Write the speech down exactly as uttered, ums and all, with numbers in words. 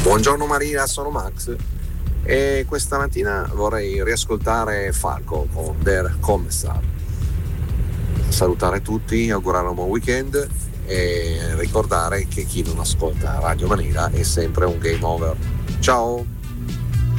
Buongiorno Marina, sono Max e questa mattina vorrei riascoltare Falco con Der Kommissar. Salutare tutti, augurare un buon weekend e ricordare che chi non ascolta Radio Manila è sempre un game over. Ciao!